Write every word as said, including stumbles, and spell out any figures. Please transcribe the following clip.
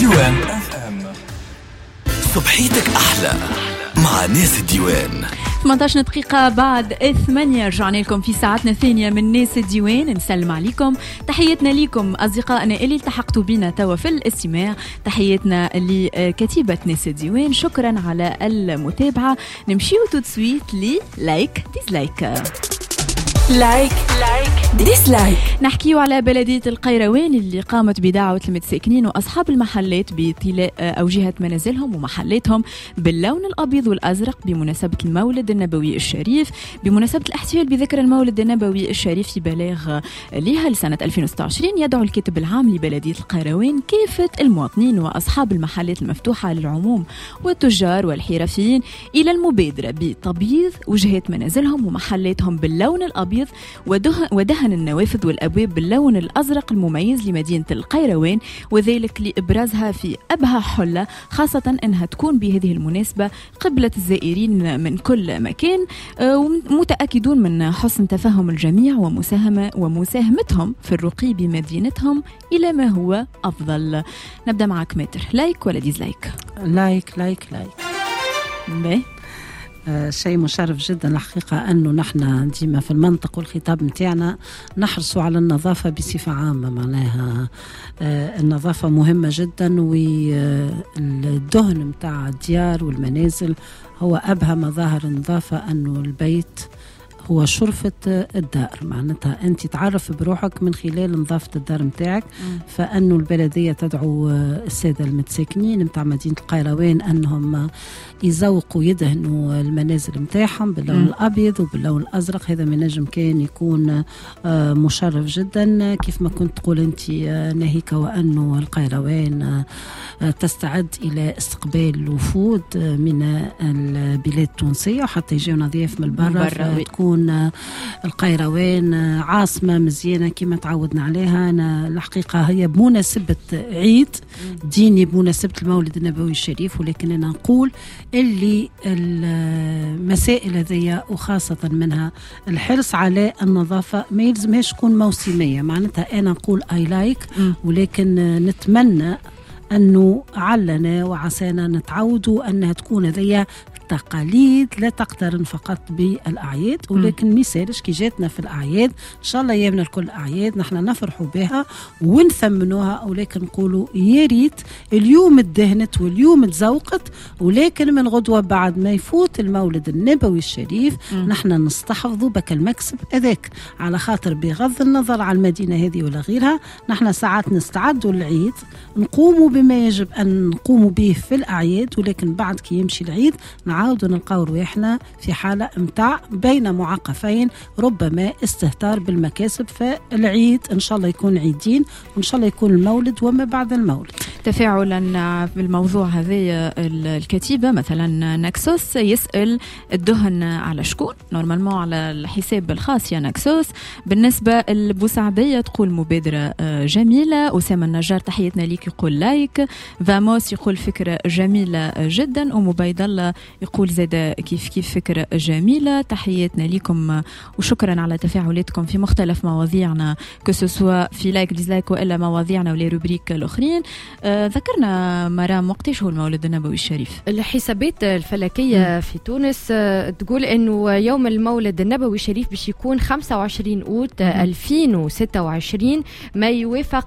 ديوان اف ام. صبحيتك احلى مع ناس الديوان. ثمانية عشر دقيقة بعد ثمانية رجعنا لكم في ساعتنا الثانية من ناس الديوان. نسلم عليكم، تحياتنا لكم أصدقائنا اللي التحقتوا بنا توا في الاستماع، تحياتنا لكتيبة ناس الديوان، شكرا على المتابعة. نمشيو تو تسويت لي لايك ديسلايك. لايك لايك ديسلايك. نحكيو على بلدية القيروان اللي قامت بدعوة المتساكنين وأصحاب المحلات بطلاء أوجهة منازلهم ومحلاتهم باللون الأبيض والأزرق بمناسبة المولد النبوي الشريف، بمناسبة الاحتفال بذكرى المولد النبوي الشريف في بلاغ لها لسنة ألفين وستة وعشرين. يدعو الكاتب العام لبلدية القيروان كافة المواطنين وأصحاب المحلات المفتوحة للعموم والتجار والحرفيين إلى المبادرة بتبييض وجهات منازلهم ومحلاتهم باللون الأبيض ودهن, ودهن النوافذ والأبواب باللون الأزرق المميز لمدينة القيروان، وذلك لإبرازها في أبهى حلة، خاصة أنها تكون بهذه المناسبة قبلة الزائرين من كل مكان، ومتأكدون من حسن تفهم الجميع ومساهمة ومساهمتهم في الرقي بمدينتهم إلى ما هو أفضل. نبدأ معك ماتر، لايك ولا ديزلايك؟ لايك لايك لايك. باهي. آه شيء مشرف جدا الحقيقة أنه نحن ديما في المنطق والخطاب متاعنا نحرصوا على النظافة بصفة عامة. معناها آه النظافة مهمة جدا، والدهن متاع الديار والمنازل هو أبهى مظاهر النظافة، أنه البيت هو شرفة الدار. معناتها أنت تعرف بروحك من خلال نظافة الدار متاعك. فأنه البلدية تدعو السادة المتساكنين متاع مدينة القيروان أنهم يزوقوا يدهنوا المنازل متاعهم باللون م. الأبيض وباللون الأزرق. هذا من نجم كان يكون مشرف جدا. كيف ما كنت تقول أنت ناهيك، وأنه القيروان تستعد إلى استقبال الوفود من البلاد التونسية وحتى يجيونا ضياف من البرة، فتكون القيروان عاصمة مزيانة كما تعودنا عليها. أنا الحقيقة هي بمناسبة عيد ديني، بمناسبة المولد النبوي الشريف، ولكن أنا نقول اللي المسائل هذه وخاصة منها الحرص على النظافة ما يلزمهاش تكون موسمية. معناتها أنا نقول I like، ولكن نتمنى أنه علنا وعسانا نتعودوا أنها تكون هذه تقاليد لا تقترن فقط بالأعياد، ولكن ميسالش كي جاتنا في الأعياد إن شاء الله يامنا الكل أعياد نحن نفرحوا بها ونثمنوها، ولكن نقولوا يا ريت اليوم اتدهنت واليوم اتزوقت، ولكن من غدوة بعد ما يفوت المولد النبوي الشريف م. نحن نستحفظوا بك المكسب هذاك، على خاطر بغض النظر عن المدينة هذه ولا غيرها نحن ساعات نستعدوا للعيد نقوموا بما يجب أن نقوموا به في الأعياد، ولكن بعد كي يمشي العيد نعاودوا نلقاو رواحنا في حالة متاع بين معقفين، ربما استهتار بالمكاسب. فالعيد إن شاء الله يكون عيدين، وإن شاء الله يكون المولد وما بعد المولد. تفاعلا بالموضوع هذا الكتيبة مثلا نكسوس يسأل الدهن على شكون؟ نورمالمون على الحساب الخاص يا نكسوس. بالنسبة البوسعدية تقول مبادرة جميلة. أسامة النجار تحياتنا ليك يقول لايك. فاموس يقول فكرة جميلة جدا. ومبيد الله يقول زاد كيف كيف فكرة جميلة. تحياتنا لكم وشكرا على تفاعلاتكم في مختلف مواضيعنا، كسوسوا في لايك ديزلايك وإلا مواضيعنا ولي روبريك الأخرين. آه ذكرنا مرام وقتاش هو المولد النبوي الشريف؟ الحسابات الفلكية م. في تونس آه تقول إنه يوم المولد النبوي الشريف باش يكون خمسة وعشرين أوت ألفين وستة وعشرين، ما يوافق